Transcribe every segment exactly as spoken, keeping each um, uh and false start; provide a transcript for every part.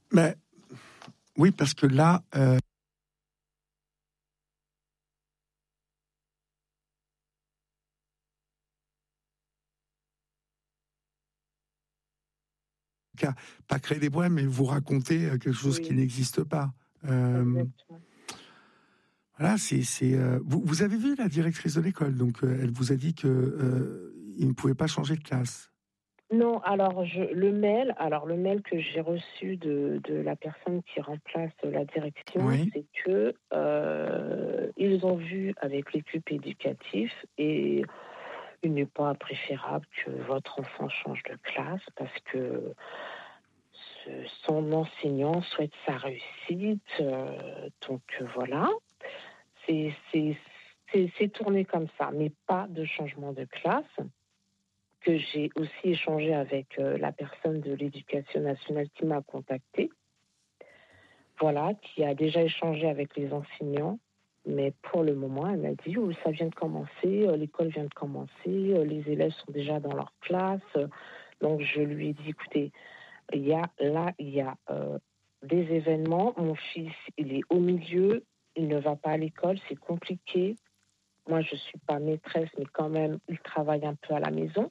Mais oui, parce que là. Euh... pas créer des problèmes, mais vous raconter quelque chose oui. qui n'existe pas. Euh, voilà, c'est, c'est euh, vous, vous avez vu la directrice de l'école, donc euh, elle vous a dit que euh, il ne pouvait pas changer de classe. Non, alors je, le mail, alors le mail que j'ai reçu de, de la personne qui remplace la direction, oui. c'est que euh, ils ont vu avec l'équipe éducative et il n'est pas préférable que votre enfant change de classe parce que son enseignant souhaite sa réussite. Euh, donc euh, voilà, c'est, c'est, c'est, c'est tourné comme ça, mais pas de changement de classe. Que j'ai aussi échangé avec euh, la personne de l'Éducation nationale qui m'a contactée. Voilà, qui a déjà échangé avec les enseignants. Mais pour le moment, elle m'a dit oh, ça vient de commencer, euh, l'école vient de commencer, euh, les élèves sont déjà dans leur classe. Euh, donc je lui ai dit écoutez, il y a là, il y a euh, des événements. Mon fils, il est au milieu, il ne va pas à l'école, c'est compliqué. Moi, je ne suis pas maîtresse, mais quand même, il travaille un peu à la maison.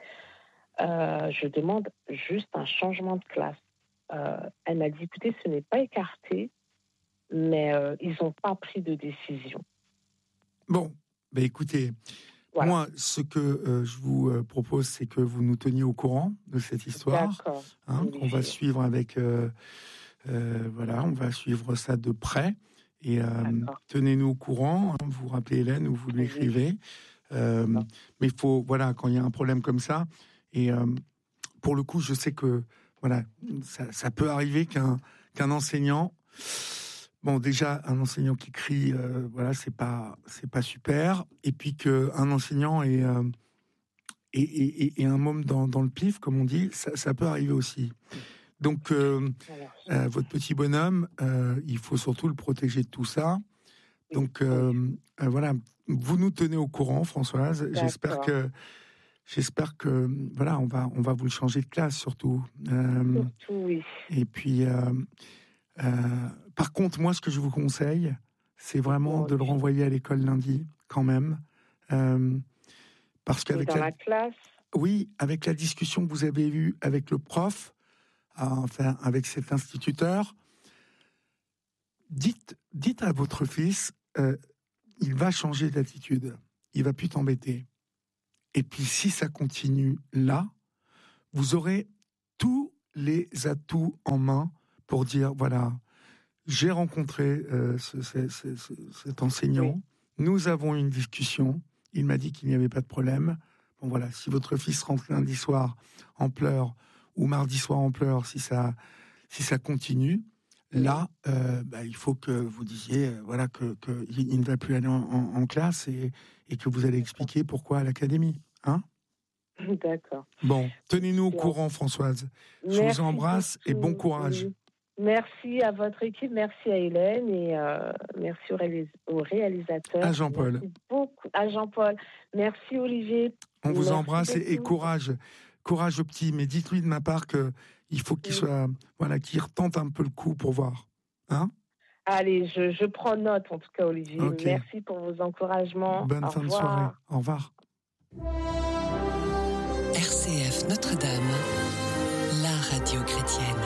Euh, je demande juste un changement de classe. Euh, elle m'a dit, écoutez, ce n'est pas écarté, mais euh, ils n'ont pas pris de décision. Bon, ben écoutez, voilà. Moi, ce que euh, je vous euh, propose, c'est que vous nous teniez au courant de cette histoire. D'accord. Hein, on va suivre avec, euh, euh, voilà, on va suivre ça de près. Et euh, tenez-nous au courant. Hein, vous rappelez Hélène ou vous lui écrivez. Euh, mais il faut, voilà, quand il y a un problème comme ça. Et euh, pour le coup, je sais que voilà, ça, ça peut arriver qu'un qu'un enseignant, bon déjà un enseignant qui crie, euh, voilà, c'est pas c'est pas super. Et puis que un enseignant est euh, et, et, et un môme dans, dans le pif, comme on dit, ça, ça peut arriver aussi. Donc euh, euh, votre petit bonhomme, euh, il faut surtout le protéger de tout ça. Donc euh, euh, voilà, vous nous tenez au courant, Françoise. D'accord. J'espère que J'espère que voilà, on va on va vous le changer de classe surtout. Euh, surtout oui. Et puis, euh, euh, par contre, moi, ce que je vous conseille, c'est vraiment bon, de le renvoyer à l'école lundi, quand même, euh, parce qu'avec dans la... la classe. Oui, avec la discussion que vous avez eue avec le prof, enfin avec cet instituteur, dites dites à votre fils, euh, il va changer d'attitude, il va plus t'embêter. Et puis, si ça continue là, vous aurez tous les atouts en main pour dire, voilà, j'ai rencontré euh, ce, ce, ce, ce, cet enseignant, oui. Nous avons eu une discussion, il m'a dit qu'il n'y avait pas de problème. Bon, voilà, si votre fils rentre lundi soir en pleurs, ou mardi soir en pleurs, si ça, si ça continue, oui. Là, euh, bah, il faut que vous disiez, euh, voilà, que, que il ne va plus aller en, en, en classe et, et que vous allez expliquer pourquoi à l'académie. Hein ? D'accord. Bon, tenez-nous au courant, Françoise. Je merci vous embrasse beaucoup. Et bon courage. Merci à votre équipe, merci à Hélène et euh, merci au, réalis- au réalisateur. À Jean-Paul. Merci beaucoup à Jean-Paul. Merci Olivier. On vous merci embrasse et, et courage, courage au petit. Mais dites-lui de ma part que il faut qu'il oui. soit, voilà, qu'il retente un peu le coup pour voir. Hein ? Allez, je, je prends note en tout cas, Olivier. Okay. Merci pour vos encouragements. Bonne Au fin revoir. de soirée. Au revoir. R C F Notre-Dame, la radio chrétienne.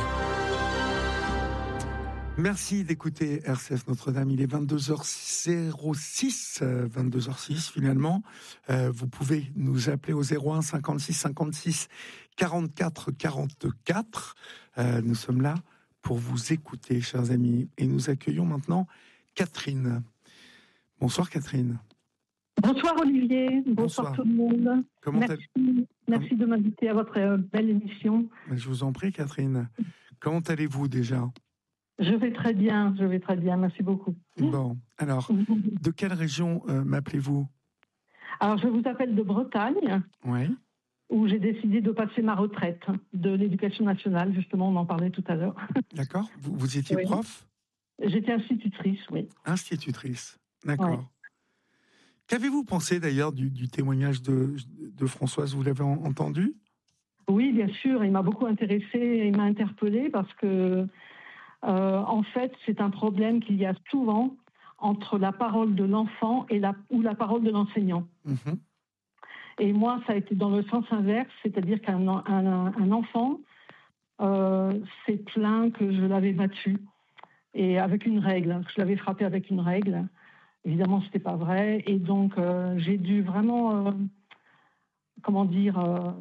Merci d'écouter R C F Notre-Dame. Il est vingt-deux heures zéro six, vingt-deux heures six finalement. Euh, vous pouvez nous appeler au zéro un cinquante-six cinquante-six quarante-quatre quarante-quatre. Euh, nous sommes là pour vous écouter, chers amis. Et nous accueillons maintenant Catherine. Bonsoir Catherine. Bonsoir Olivier, bonsoir, bonsoir tout le monde. Comment merci, merci de m'inviter à votre belle émission. Je vous en prie Catherine. Comment allez-vous déjà ? Je vais très bien, je vais très bien, merci beaucoup. Bon, alors, de quelle région euh, m'appelez-vous ? Alors, je vous appelle de Bretagne, oui. Où j'ai décidé de passer ma retraite de l'Éducation nationale, justement, on en parlait tout à l'heure. D'accord, vous, vous étiez oui. prof ? J'étais institutrice, oui. Institutrice, d'accord. Ouais. Qu'avez-vous pensé d'ailleurs du, du témoignage de, de Françoise ? Vous l'avez entendu ? Oui, bien sûr, il m'a beaucoup intéressée, il m'a interpellée parce que Euh, en fait, c'est un problème qu'il y a souvent entre la parole de l'enfant et la, ou la parole de l'enseignant. Mmh. Et moi, ça a été dans le sens inverse, c'est-à-dire qu'un un, un enfant euh, s'est plaint que je l'avais battu, et avec une règle, que je l'avais frappé avec une règle. Évidemment, ce n'était pas vrai, et donc euh, j'ai dû vraiment, euh, comment dire... Euh,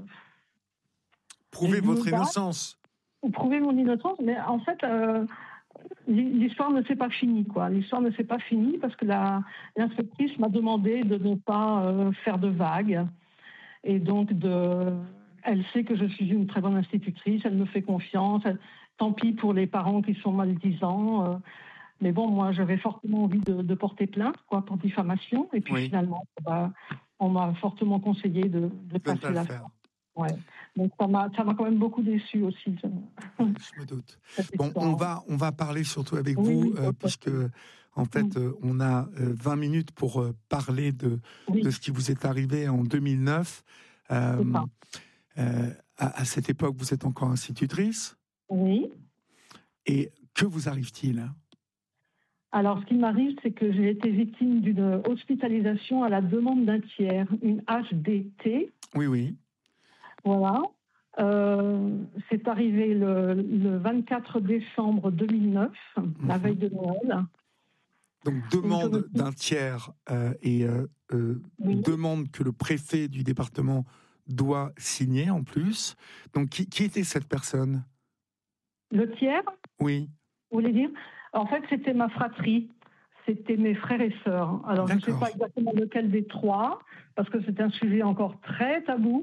prouver votre innocence. Prouver mon innocence, mais en fait... Euh, l'histoire ne s'est pas finie, quoi. L'histoire ne s'est pas finie parce que la, l'inspectrice m'a demandé de ne pas euh, faire de vagues. Et donc, de, elle sait que je suis une très bonne institutrice, elle me fait confiance. Elle, tant pis pour les parents qui sont maldisants. Euh, mais bon, moi, j'avais fortement envie de, de porter plainte, quoi, pour diffamation. Et puis oui. Finalement, bah, on m'a fortement conseillé de, de passer la faire. Ouais. Donc ça m'a, ça m'a quand même beaucoup déçue aussi. Je, je me doute. Bon, on va, on va parler surtout avec oui, vous, oui, euh, puisque en fait, oui. euh, on a euh, vingt minutes pour euh, parler de, oui. de ce qui vous est arrivé en deux mille neuf. Euh, euh, à, à cette époque, vous êtes encore institutrice. Oui. Et que vous arrive-t-il ? Alors, ce qui m'arrive, c'est que j'ai été victime d'une hospitalisation à la demande d'un tiers, une H D T. Oui, oui. Voilà. Euh, c'est arrivé le, le vingt-quatre décembre deux mille neuf, mmh. la veille de Noël. Donc, demande Donc, d'un tiers euh, et euh, euh, oui. demande que le préfet du département doit signer en plus. Donc, qui, qui était cette personne ? Le tiers ? Oui. Vous voulez dire ? En fait, c'était ma fratrie. C'était mes frères et sœurs. Alors, D'accord. je ne sais pas exactement lequel des trois, parce que c'est un sujet encore très tabou.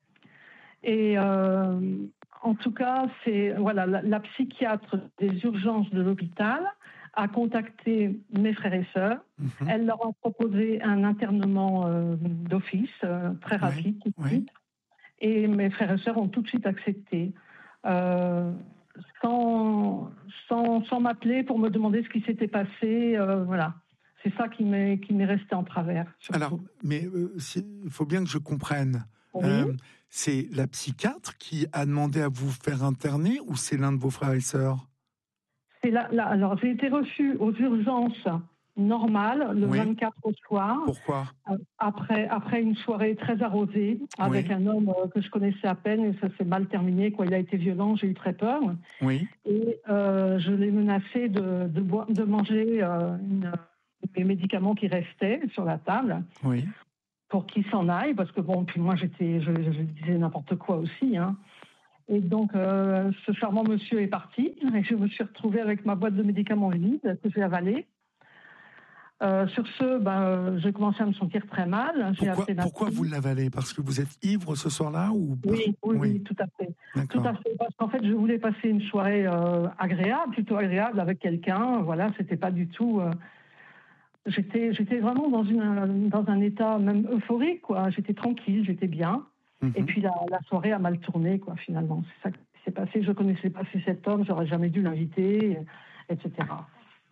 Et euh, en tout cas, c'est voilà, la, la psychiatre des urgences de l'hôpital a contacté mes frères et sœurs. Mm-hmm. Elle leur a proposé un internement euh, d'office euh, très rapide, oui, tout de suite. Oui. Et mes frères et sœurs ont tout de suite accepté, euh, sans, sans, sans m'appeler pour me demander ce qui s'était passé. Euh, voilà. C'est ça qui m'est, qui m'est resté en travers. Surtout. Alors, mais il euh, faut bien que je comprenne. Oui. Euh, c'est la psychiatre qui a demandé à vous faire interner ou c'est l'un de vos frères et sœurs ? C'est là, là, alors, j'ai été reçue aux urgences normales le oui. vingt-quatre au soir. Pourquoi ? Après, après une soirée très arrosée avec oui. un homme euh, que je connaissais à peine et ça s'est mal terminé. Quoi. Il a été violent, j'ai eu très peur. Oui. Et euh, je l'ai menacé de, de, boire, de manger euh, une, les médicaments qui restaient sur la table. Oui. Pour qu'il s'en aille, parce que bon, puis moi j'étais, je, je disais n'importe quoi aussi, hein. Et donc euh, ce charmant monsieur est parti, et je me suis retrouvée avec ma boîte de médicaments vide que j'ai avalée. Euh, sur ce, ben, j'ai commencé à me sentir très mal. J'ai pourquoi pourquoi vous l'avalez ? Parce que vous êtes ivre ce soir-là ou... oui, oui, oui, oui, tout à fait. D'accord. Tout à fait, parce qu'en fait, je voulais passer une soirée euh, agréable, plutôt agréable avec quelqu'un. Voilà, c'était pas du tout. Euh, J'étais, j'étais vraiment dans, une, dans un état même euphorique, quoi. J'étais tranquille, j'étais bien. Mm-hmm. Et puis la, la soirée a mal tourné, quoi, finalement. C'est ça qui s'est passé. Je ne connaissais pas cet homme, j'aurais jamais dû l'inviter, et cetera.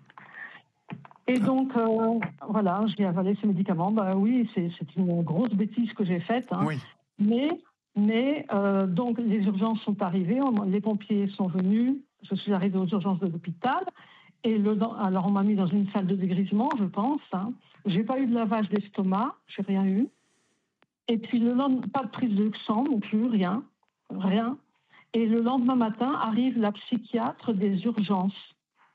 Et donc, euh, voilà, j'ai avalé ces médicaments. Bah oui, c'est, c'est une grosse bêtise que j'ai faite. Hein. Oui. Mais, mais euh, donc, les urgences sont arrivées, on, les pompiers sont venus. Je suis arrivée aux urgences de l'hôpital. Et le, alors, on m'a mis dans une salle de dégrisement, je pense. Hein. J'ai pas eu de lavage d'estomac, j'ai rien eu. Et puis, le lendemain, pas de prise de sang non plus, rien. Rien. Et le lendemain matin, arrive la psychiatre des urgences.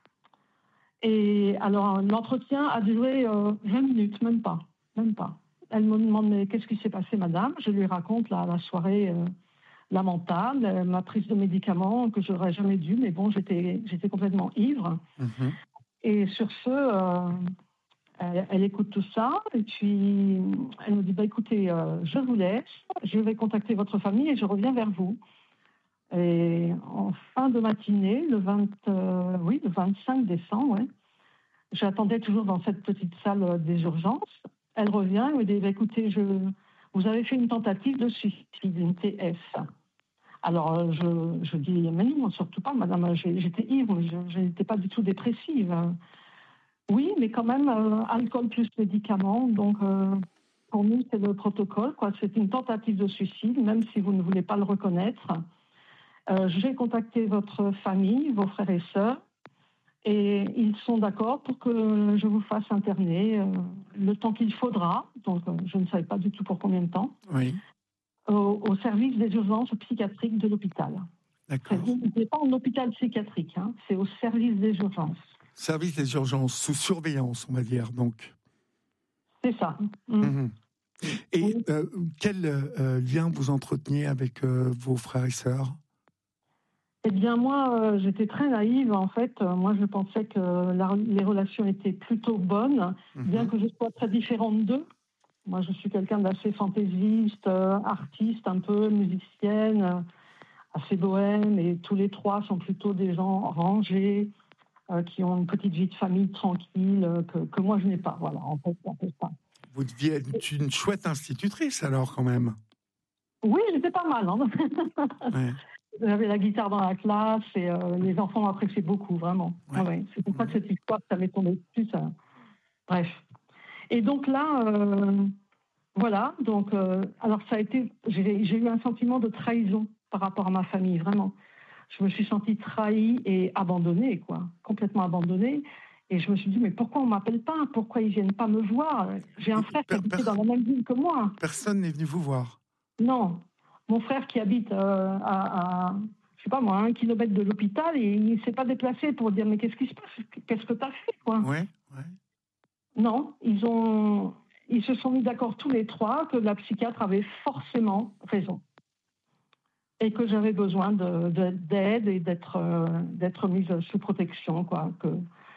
Et alors, l'entretien a duré euh, vingt minutes, même pas. Même pas. Elle me demande, mais qu'est-ce qui s'est passé, madame ? Je lui raconte la, la soirée... Euh, lamentable, ma prise de médicaments que j'aurais jamais dû, mais bon, j'étais, j'étais complètement ivre. Mmh. Et sur ce, euh, elle, elle écoute tout ça, et puis elle me dit, bah, écoutez, euh, je vous laisse, je vais contacter votre famille et je reviens vers vous. Et en fin de matinée, le, vingt, euh, oui, le vingt-cinq décembre, ouais, j'attendais toujours dans cette petite salle des urgences. Elle revient et me dit, bah, écoutez, je... vous avez fait une tentative de suicide, une T F. Alors, je, je dis, mais non, surtout pas, madame, j'étais ivre, je n'étais pas du tout dépressive. Oui, mais quand même, euh, alcool plus médicaments, donc euh, pour nous, c'est le protocole, quoi. C'est une tentative de suicide, même si vous ne voulez pas le reconnaître. Euh, j'ai contacté votre famille, vos frères et sœurs, Et ils sont d'accord pour que je vous fasse interner euh, le temps qu'il faudra, donc euh, je ne savais pas du tout pour combien de temps, oui. au, au service des urgences psychiatriques de l'hôpital. D'accord. Ce n'est pas un hôpital psychiatrique, hein, c'est au service des urgences. Service des urgences, sous surveillance, on va dire, donc. C'est ça. Mmh. Mmh. Et oui. euh, quel euh, lien vous entreteniez avec euh, vos frères et sœurs ? Eh bien, moi, euh, j'étais très naïve, en fait. Euh, moi, je pensais que la, les relations étaient plutôt bonnes, mmh. bien que je sois très différente d'eux. Moi, je suis quelqu'un d'assez fantaisiste, euh, artiste, un peu musicienne, euh, assez bohème, et tous les trois sont plutôt des gens rangés, euh, qui ont une petite vie de famille tranquille, euh, que, que moi, je n'ai pas. Voilà, en fait, en fait pas. Vous deviez être une chouette institutrice, alors, quand même. Oui, j'étais pas mal. Hein. Ouais. J'avais la guitare dans la classe et euh, les enfants appréciaient beaucoup, vraiment. Ouais. Ah ouais. C'est pour ça que cette histoire, ça m'est tombé dessus. Ça... Bref. Et donc là, euh, voilà. Donc, euh, alors ça a été, j'ai, j'ai eu un sentiment de trahison par rapport à ma famille, vraiment. Je me suis sentie trahie et abandonnée, quoi, complètement abandonnée. Et je me suis dit, mais pourquoi on m'appelle pas ? Pourquoi ils viennent pas me voir ? J'ai un frère qui habitait dans la même ville que moi. Personne n'est venu vous voir ? Non. Mon frère qui habite euh, à, à, je sais pas moi, un kilomètre de l'hôpital, et il ne s'est pas déplacé pour dire mais qu'est-ce qui se passe ? Qu'est-ce que tu as fait, quoi ? Ouais, ouais. Non, ils ont, ils se sont mis d'accord tous les trois que la psychiatre avait forcément raison et que j'avais besoin de, de, d'aide et d'être, euh, d'être mise sous protection, quoi. Que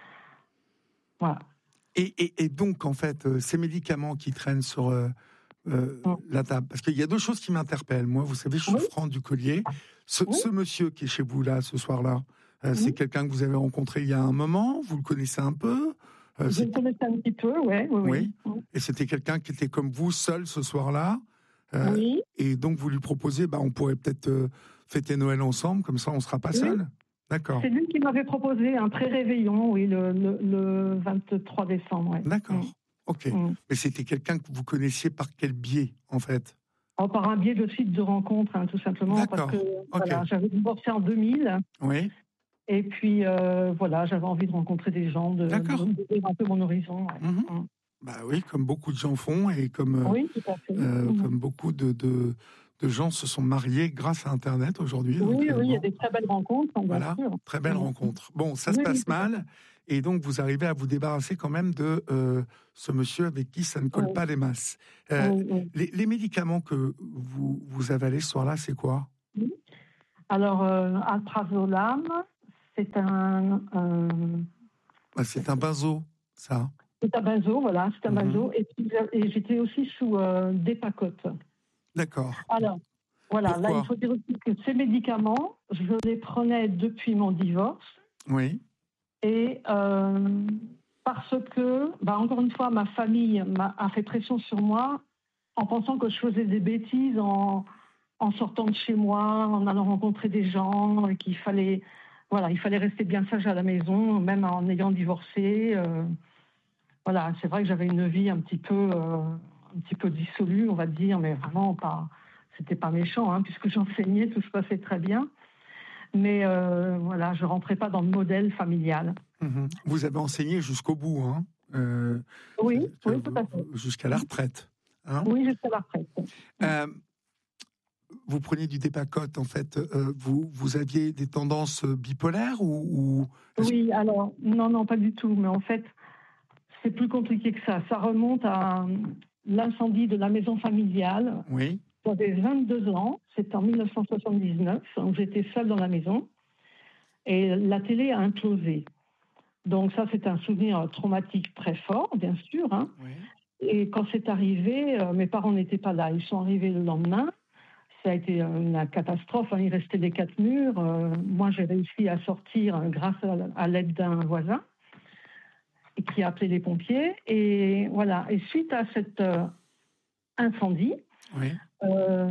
voilà. Et, et, et donc en fait, ces médicaments qui traînent sur euh... Euh, mmh. la table, parce qu'il y a deux choses qui m'interpellent. Moi, vous savez, je suis oui. franc du collier. Ce, oui. ce monsieur qui est chez vous là, ce soir-là, euh, oui. c'est quelqu'un que vous avez rencontré il y a un moment. Vous le connaissez un peu ? euh, Je le connaissais un petit peu, ouais, oui. Oui. oui. Et c'était quelqu'un qui était comme vous, seul ce soir-là. Euh, oui. Et donc vous lui proposez, bah, on pourrait peut-être euh, fêter Noël ensemble, comme ça on ne sera pas oui. seul. D'accord. C'est lui qui m'avait proposé un pré-réveillon, oui, le, le, le vingt-trois décembre. Ouais. D'accord. Mmh. Ok, mmh. Mais c'était quelqu'un que vous connaissiez par quel biais, en fait ? Oh, par un biais de site de rencontre, hein, tout simplement. D'accord. Parce que okay. voilà, j'avais divorcé en deux mille. Oui. Et puis, euh, voilà, j'avais envie de rencontrer des gens, de, d'ouvrir un peu mon horizon. Ouais. Mmh. Mmh. Bah oui, comme beaucoup de gens font, et comme, oui, tout à fait. Euh, mmh. comme beaucoup de, de, de gens se sont mariés grâce à Internet aujourd'hui. Oui, donc, oui, euh, il y a des très belles rencontres, bien voilà, sûr. Très belles mmh. rencontres. Bon, ça oui, se passe oui, mal. Et donc, vous arrivez à vous débarrasser quand même de euh, ce monsieur avec qui ça ne colle oui. pas les masses. Euh, oui, oui. Les, les médicaments que vous, vous avalez ce soir-là, c'est quoi ? oui. Alors, euh, alprazolam, c'est un... un... Bah, c'est un benzo, ça. C'est un benzo, voilà, c'est un mm-hmm. benzo. Et, puis, et j'étais aussi sous euh, Depakote. D'accord. Alors, voilà, Pourquoi ? Là, il faut dire aussi que ces médicaments, je les prenais depuis mon divorce. Oui. Et euh, parce que, bah, encore une fois, ma famille m'a, a fait pression sur moi en pensant que je faisais des bêtises en, en sortant de chez moi, en allant rencontrer des gens, et qu'il fallait, voilà, il fallait rester bien sage à la maison, même en ayant divorcé. Euh, voilà, c'est vrai que j'avais une vie un petit peu, euh, un petit peu dissolue, on va dire, mais vraiment pas, c'était pas méchant, hein, puisque j'enseignais, tout se passait très bien. Mais euh, voilà, je ne rentrais pas dans le modèle familial. Mmh. Vous avez enseigné jusqu'au bout, hein euh, Oui, oui, tout à fait. Jusqu'à la retraite. Hein oui, jusqu'à la retraite. Euh, vous preniez du Depakote, en fait. Euh, vous, vous aviez des tendances bipolaires ou, ou... Oui, alors, non, non, pas du tout. Mais en fait, c'est plus compliqué que ça. Ça remonte à l'incendie de la maison familiale. Oui. J'avais vingt-deux ans, c'était en dix-neuf cent soixante-dix-neuf, donc j'étais seule dans la maison, et la télé a implosé. Donc ça, c'est un souvenir traumatique très fort, bien sûr. Hein. Oui. Et quand c'est arrivé, euh, mes parents n'étaient pas là, ils sont arrivés le lendemain. Ça a été une catastrophe, hein. Il restait des quatre murs. Euh, moi, j'ai réussi à sortir grâce à, à l'aide d'un voisin qui a appelé les pompiers. Et voilà, et suite à cet euh, incendie, oui. Euh,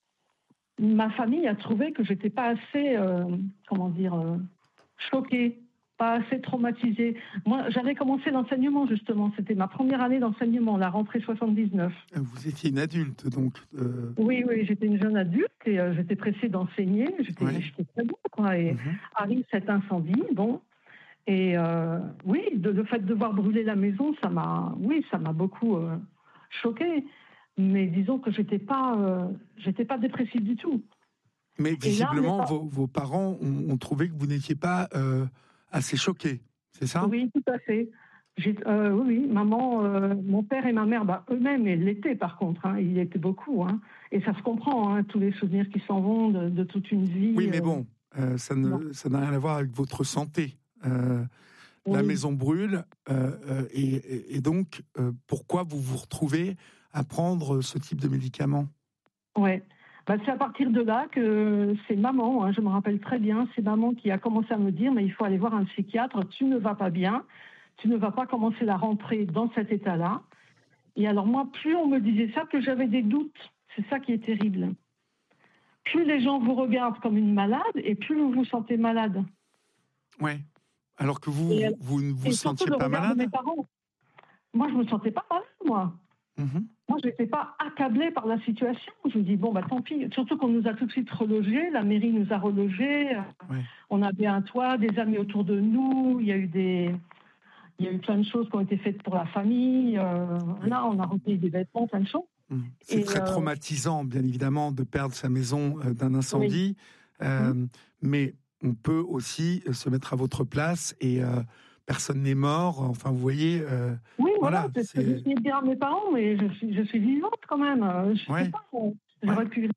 ma famille a trouvé que j'étais pas assez, euh, comment dire, euh, choquée, pas assez traumatisée. Moi, j'avais commencé l'enseignement, justement. C'était ma première année d'enseignement, la rentrée soixante-dix-neuf. Vous étiez une adulte, donc euh... Oui, oui, j'étais une jeune adulte et euh, j'étais pressée d'enseigner. J'étais, oui. j'étais très bien, quoi. Et mm-hmm. arrive cet incendie, bon. Et euh, oui, de, le fait de voir brûler la maison, ça m'a, oui, ça m'a beaucoup euh, choquée. Mais disons que j'étais pas, euh, j'étais pas dépressive du tout. Mais visiblement, là, vos, vos parents ont, ont trouvé que vous n'étiez pas euh, assez choquée, c'est ça? Oui, tout à fait. J'ai, euh, oui, maman, euh, mon père et ma mère, bah, eux-mêmes, ils l'étaient par contre, hein, ils l'étaient beaucoup. Hein, et ça se comprend, hein, tous les souvenirs qui s'en vont de, de toute une vie. Oui, mais bon, euh, ça, ne, ça n'a rien à voir avec votre santé. Euh, oui. La maison brûle, euh, euh, et, et, et donc, euh, pourquoi vous vous retrouvez à prendre ce type de médicaments? Oui. Bah, c'est à partir de là que c'est maman, hein, je me rappelle très bien, c'est maman qui a commencé à me dire, mais il faut aller voir un psychiatre, tu ne vas pas bien, tu ne vas pas commencer la rentrée dans cet état-là. Et alors moi, plus on me disait ça, plus j'avais des doutes. C'est ça qui est terrible. Plus les gens vous regardent comme une malade, et plus vous vous sentez malade. Oui, alors que vous, et, vous ne vous, vous sentiez le pas malade. De mes parents. Moi, je ne me sentais pas malade, moi. Mm-hmm. Moi, je n'étais pas accablée par la situation. Je me dis, bon, bah, tant pis. Surtout qu'on nous a tout de suite relogés. La mairie nous a relogés. Ouais. On avait un toit, des amis autour de nous. Il y a eu des... Il y a eu plein de choses qui ont été faites pour la famille. Euh, oui. Là, on a repris des vêtements, plein de choses. Mmh. C'est et très euh... traumatisant, bien évidemment, de perdre sa maison euh, d'un incendie. Oui. Euh, mmh. Mais on peut aussi se mettre à votre place et... Euh, personne n'est mort, enfin vous voyez. Euh, oui, voilà, voilà c'est ce que je suis bien à mes parents, mais je suis, je suis vivante quand même. Je ouais. sais pas, j'aurais ouais. pu.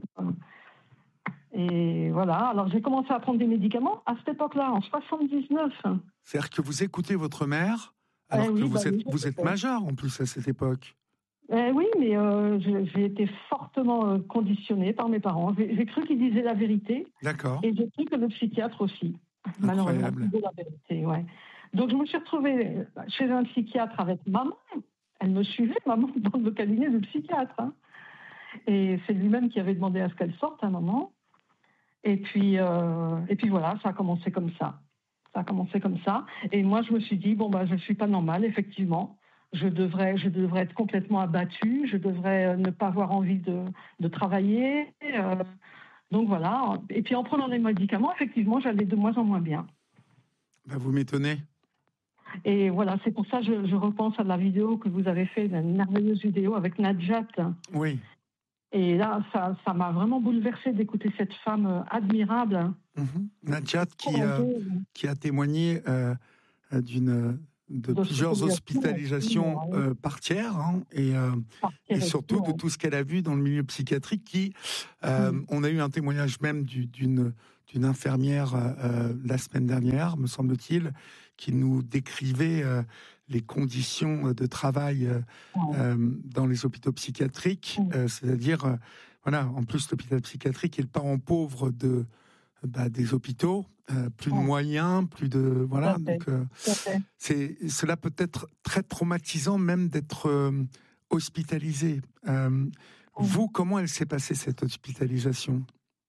Et voilà, alors j'ai commencé à prendre des médicaments à cette époque-là, en soixante-dix-neuf. C'est-à-dire que vous écoutez votre mère, alors eh que oui, vous, bah, êtes, oui, vous êtes majeur en plus à cette époque. Eh oui, mais euh, j'ai été fortement euh, conditionnée par mes parents. J'ai cru qu'ils disaient la vérité. D'accord. Et j'ai cru que le psychiatre aussi. Incroyable. La vérité, ouais. Donc je me suis retrouvée chez un psychiatre avec maman. Elle me suivait, maman, dans le cabinet du psychiatre. Hein. Et c'est lui-même qui avait demandé à ce qu'elle sorte à un moment. Et puis, euh, et puis voilà, ça a commencé comme ça. Ça a commencé comme ça. Et moi, je me suis dit, bon, bah, je ne suis pas normale, effectivement. Je devrais, je devrais être complètement abattue. Je devrais ne pas avoir envie de, de travailler. Euh, donc voilà. Et puis en prenant les médicaments, effectivement, j'allais de moins en moins bien. Bah, vous m'étonnez. Et voilà, c'est pour ça que je, je repense à la vidéo que vous avez fait, une merveilleuse vidéo avec Nadjat. Oui. Et là, ça, ça m'a vraiment bouleversée d'écouter cette femme admirable. Mm-hmm. Nadjat qui, euh, qui a témoigné euh, d'une... de plusieurs hospitalisations euh, par tiers, hein, et, euh, et surtout de tout ce qu'elle a vu dans le milieu psychiatrique. Qui, euh, mmh. On a eu un témoignage même d'une d'une infirmière euh, la semaine dernière, me semble-t-il, qui nous décrivait euh, les conditions de travail euh, mmh. euh, dans les hôpitaux psychiatriques, mmh. euh, c'est-à-dire, euh, voilà, en plus l'hôpital psychiatrique est le parent pauvre de Bah, des hôpitaux, euh, plus de oh. moyens, plus de voilà. Donc, euh, c'est cela peut être très traumatisant même d'être euh, hospitalisé. Euh, oh. Vous, comment elle s'est passée cette hospitalisation?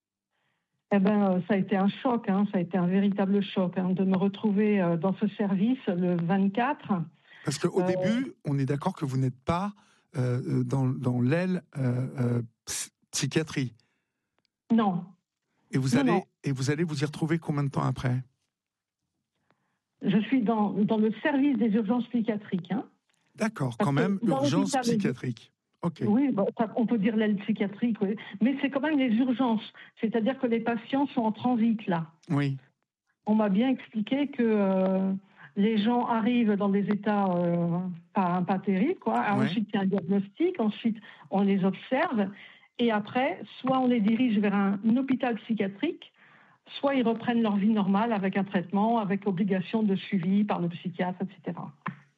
Eh ben, ça a été un choc, hein, ça a été un véritable choc hein, de me retrouver euh, dans ce service le vingt-quatre. Parce qu'au euh... début, on est d'accord que vous n'êtes pas euh, dans, dans l'aile euh, euh, psychiatrie. Non. Et vous, non, allez, non. et vous allez vous y retrouver combien de temps après? Je suis dans, dans le service des urgences psychiatriques. Hein. D'accord, quand même, urgence psychiatrique. Okay. Oui, bon, on peut dire l'aile psychiatrique, oui. Mais c'est quand même les urgences. C'est-à-dire que les patients sont en transit, là. Oui. On m'a bien expliqué que euh, les gens arrivent dans des états euh, pas, pas terribles, quoi. Ouais. Ensuite, il y a un diagnostic, ensuite, on les observe. Et après, soit on les dirige vers un, un hôpital psychiatrique, soit ils reprennent leur vie normale avec un traitement, avec obligation de suivi par le psychiatre, et cetera.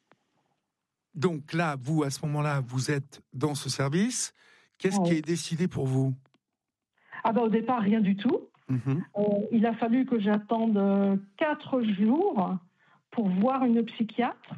Donc là, vous, à ce moment-là, vous êtes dans ce service. Qu'est-ce ouais. qui est décidé pour vous? Ah ben, au départ, rien du tout. Mm-hmm. Euh, il a fallu que j'attende quatre jours pour voir une psychiatre.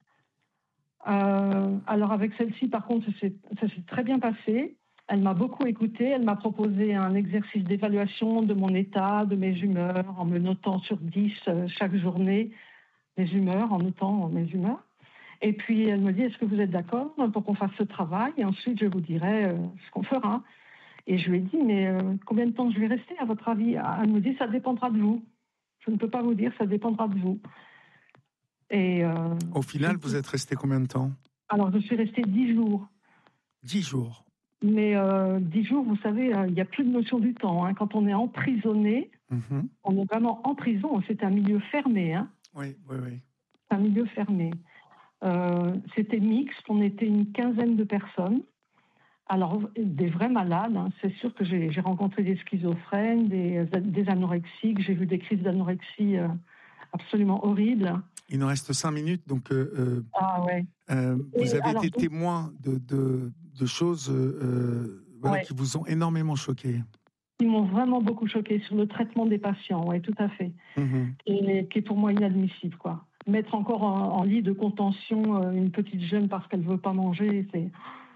Euh, alors avec celle-ci, par contre, ça s'est, ça s'est très bien passé. Elle m'a beaucoup écoutée, elle m'a proposé un exercice d'évaluation de mon état, de mes humeurs, en me notant sur dix euh, chaque journée mes humeurs, en notant mes humeurs. Et puis elle me dit, est-ce que vous êtes d'accord pour qu'on fasse ce travail? Et ensuite, je vous dirai euh, ce qu'on fera. Et je lui ai dit, mais euh, combien de temps je vais rester, à votre avis? Elle me dit, ça dépendra de vous. Je ne peux pas vous dire, ça dépendra de vous. Et, euh, Au final, vous êtes resté combien de temps? Alors, je suis restée dix jours. Dix jours. Mais euh, dix jours, vous savez, il n'y a plus de notion du temps. Hein. Quand on est emprisonné, mm-hmm. on est vraiment en prison. C'est un milieu fermé. Hein. Oui, oui, oui. C'est un milieu fermé. Euh, c'était mixte. On était une quinzaine de personnes. Alors, des vrais malades. Hein. C'est sûr que j'ai, j'ai rencontré des schizophrènes, des, des anorexiques. J'ai vu des crises d'anorexie euh, absolument horribles. Il nous reste cinq minutes, donc euh, ah, ouais. euh, vous Et avez alors, été témoin de, de, de choses euh, voilà, ouais. qui vous ont énormément choqué. Qui m'ont vraiment beaucoup choqué sur le traitement des patients, oui, tout à fait. Mmh. Et qui est pour moi inadmissible, quoi. Mettre encore en, en lit de contention euh, une petite jeune parce qu'elle ne veut pas manger, c'est...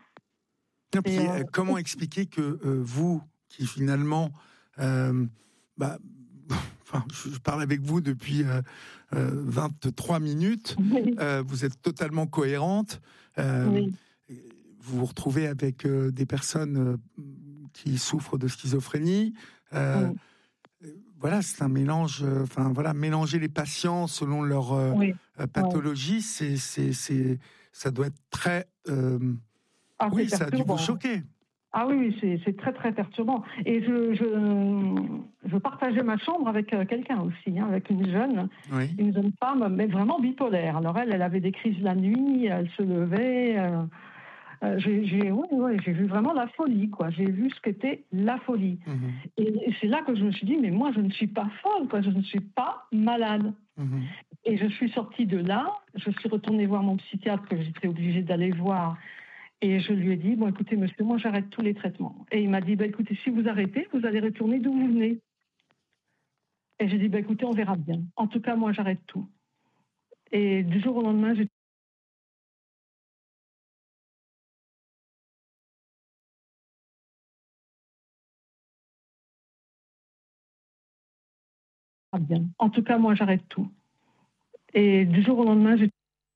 Et puis, euh, comment expliquer que euh, vous, qui finalement... Euh, bah, Enfin, je parle avec vous depuis euh, euh, vingt-trois minutes. Oui. Euh, vous êtes totalement cohérente. Euh, oui. Vous vous retrouvez avec euh, des personnes euh, qui souffrent de schizophrénie. Euh, oui. Voilà, c'est un mélange. Enfin, euh, voilà, mélanger les patients selon leur euh, oui. pathologie, oui. c'est, c'est, c'est, ça doit être très. Euh, ah, oui, ça a dû vous choquer. Ah oui, c'est, c'est très, très perturbant. Et je, je, je partageais ma chambre avec quelqu'un aussi, hein, avec une jeune, oui. une jeune femme, mais vraiment bipolaire. Alors elle, elle avait des crises la nuit, elle se levait. Euh, euh, j'ai, j'ai, ouais, ouais, j'ai vu vraiment la folie, quoi. J'ai vu ce qu'était la folie. Mmh. Et, et c'est là que je me suis dit, mais moi, je ne suis pas folle, quoi. Je ne suis pas malade. Mmh. Et je suis sortie de là, je suis retournée voir mon psychiatre que j'étais obligée d'aller voir. Et je lui ai dit, bon, écoutez, monsieur, moi, j'arrête tous les traitements. Et il m'a dit, bah, écoutez, si vous arrêtez, vous allez retourner d'où vous venez. Et j'ai dit, bah, écoutez, on verra bien. En tout cas, moi, j'arrête tout. Et du jour au lendemain, j'ai... bien. En tout cas, moi, j'arrête tout. Et du jour au lendemain, j'ai...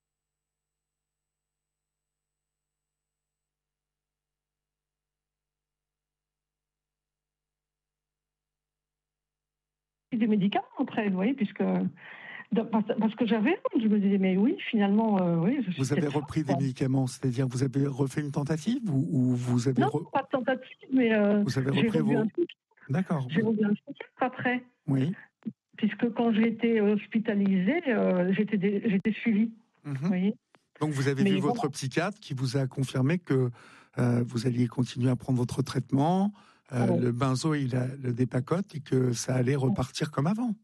des médicaments après, vous voyez, puisque parce que j'avais, je me disais mais oui, finalement, euh, oui. Je vous avez repris des médicaments, c'est-à-dire vous avez refait une tentative ou, ou vous avez non, re... pas de tentative, mais euh, vous avez repris vos. D'accord. J'ai revu un psychiatre après. Oui. Puisque quand j'ai été hospitalisée, euh, j'étais dé... j'étais suivie. Mm-hmm. Vous voyez. Donc vous avez mais vu voilà. votre psychiatre qui vous a confirmé que euh, vous alliez continuer à prendre votre traitement. Euh, ouais. Le benzo, il a le dépacote et que ça allait repartir comme avant.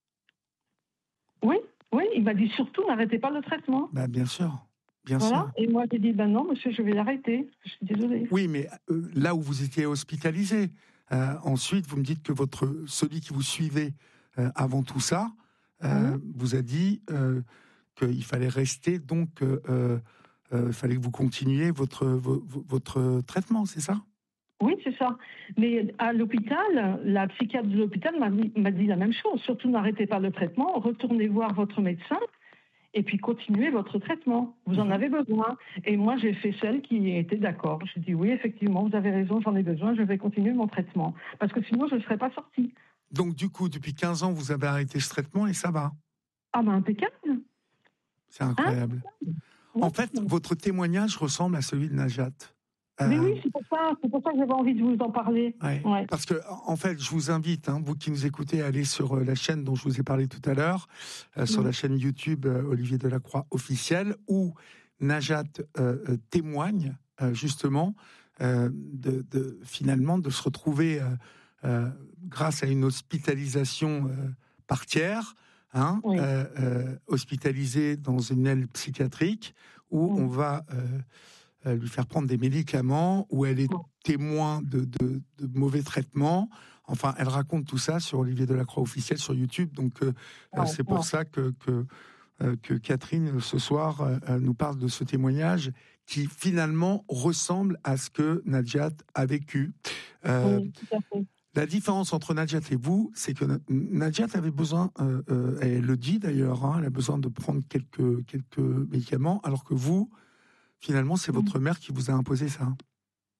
Oui, oui, il m'a dit surtout n'arrêtez pas le traitement. Bah, bien sûr, bien voilà. sûr. Et moi j'ai dit ben non monsieur, je vais l'arrêter. Je suis désolée. Oui, mais euh, là où vous étiez hospitalisé, euh, ensuite vous me dites que votre celui qui vous suivait euh, avant tout ça euh, mmh. vous a dit euh, qu'il fallait rester, donc il euh, euh, fallait que vous continuiez votre vo, votre traitement, c'est ça? Oui, c'est ça. Mais à l'hôpital, la psychiatre de l'hôpital m'a, m'a dit la même chose. Surtout, n'arrêtez pas le traitement, retournez voir votre médecin et puis continuez votre traitement. Vous en avez besoin. Et moi, j'ai fait celle qui était d'accord. J'ai dit oui, effectivement, vous avez raison, j'en ai besoin, je vais continuer mon traitement. Parce que sinon, je ne serais pas sortie. Donc, du coup, depuis quinze ans, vous avez arrêté ce traitement et ça va? Ah ben, impeccable. C'est incroyable. Hein? En fait, votre témoignage ressemble à celui de Najat. Mais oui, c'est pour ça, c'est pour ça que j'avais envie de vous en parler. Ouais, ouais. Parce que, en fait, je vous invite, hein, vous qui nous écoutez, à aller sur la chaîne dont je vous ai parlé tout à l'heure, euh, sur mmh. la chaîne YouTube euh, Olivier Delacroix officielle, où Najat euh, témoigne euh, justement euh, de, de finalement de se retrouver euh, euh, grâce à une hospitalisation euh, par tiers, hein, oui. euh, euh, hospitalisée dans une aile psychiatrique où mmh. on va euh, lui faire prendre des médicaments, où elle est témoin de, de, de mauvais traitements. Enfin, elle raconte tout ça sur Olivier Delacroix officiel sur YouTube. Donc, euh, ouais, c'est pour ouais. ça que, que, euh, que Catherine, ce soir, euh, nous parle de ce témoignage qui, finalement, ressemble à ce que Najat a vécu. Euh, oui, tout à fait. La différence entre Najat et vous, c'est que Najat avait besoin, euh, euh, elle le dit d'ailleurs, hein, elle a besoin de prendre quelques, quelques médicaments, alors que vous, finalement, c'est votre mère qui vous a imposé ça.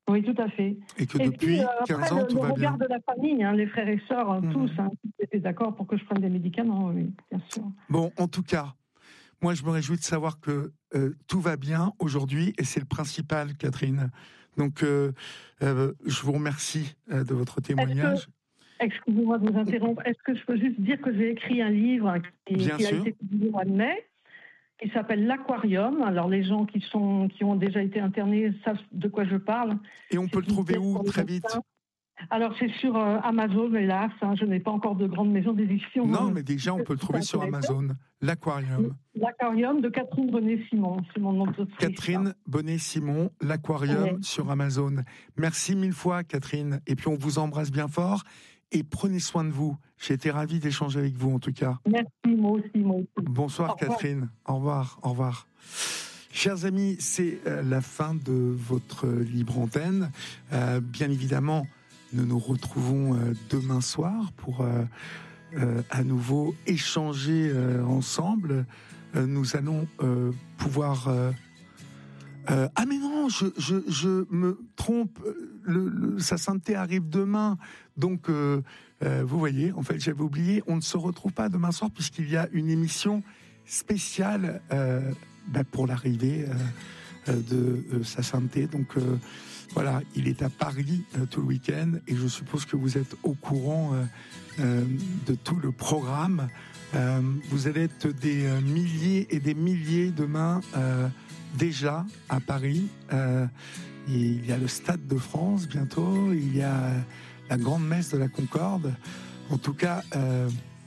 Oui, tout à fait. Et que depuis et puis, euh, quinze après, ans, le, tout le va bien. regard de la famille, hein, les frères et sœurs, mmh. tous, hein, étaient d'accord pour que je prenne des médicaments, oui, bien sûr. Bon, en tout cas, moi, je me réjouis de savoir que euh, tout va bien aujourd'hui, et c'est le principal, Catherine. Donc, euh, euh, je vous remercie euh, de votre témoignage. Que, excusez-moi de vous interrompre. Est-ce que je peux juste dire que j'ai écrit un livre qui, qui a été publié au mois de mai, qui s'appelle L'Aquarium. Alors, les gens qui, sont, qui ont déjà été internés savent de quoi je parle. Et on peut le trouver où, très vite ? Alors, c'est sur euh, Amazon, hélas. Hein, je n'ai pas encore de grande maison d'édition. Non, hein, mais déjà, on peut le trouver sur Amazon. L'Aquarium. L'Aquarium de Catherine Bonnet-Simon. C'est mon nom d'autrice. Catherine Bonnet-Simon, L'Aquarium oui. sur Amazon. Merci mille fois, Catherine. Et puis, on vous embrasse bien fort. Et prenez soin de vous. J'ai été ravi d'échanger avec vous, en tout cas. Merci, moi aussi, moi aussi. Bonsoir, Catherine. Au revoir, au revoir. Chers amis, c'est euh, la fin de votre libre antenne. Euh, bien évidemment, nous nous retrouvons euh, demain soir pour euh, euh, à nouveau échanger euh, ensemble. Euh, nous allons euh, pouvoir... Euh, euh, ah mais non, je, je, je me trompe, le, le, sa sainteté arrive demain. Donc, euh, euh, vous voyez, en fait, j'avais oublié, on ne se retrouve pas demain soir puisqu'il y a une émission spéciale euh, bah, pour l'arrivée euh, de euh, sa sainteté. Donc, euh, voilà, il est à Paris euh, tout le week-end et je suppose que vous êtes au courant euh, euh, de tout le programme. Euh, vous allez être des euh, milliers et des milliers demain euh, déjà à Paris. Euh, il y a le Stade de France bientôt, il y a la grande messe de la Concorde. En tout cas, euh,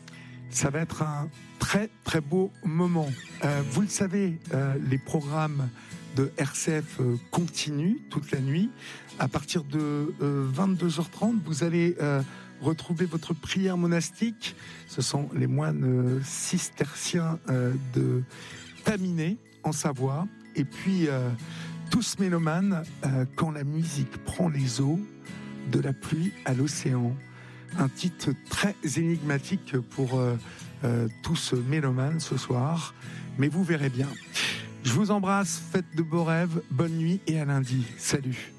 ça va être un très très beau moment. Euh, vous le savez, euh, les programmes de R C F euh, continuent toute la nuit. À partir de euh, vingt-deux heures trente, vous allez euh, retrouver votre prière monastique. Ce sont les moines euh, cisterciens euh, de Taminé, en Savoie. Et puis, euh, tous mélomanes, euh, quand la musique prend les eaux, de la pluie à l'océan. Un titre très énigmatique pour euh, euh, tous mélomanes ce soir. Mais vous verrez bien. Je vous embrasse, faites de beaux rêves, bonne nuit et à lundi. Salut.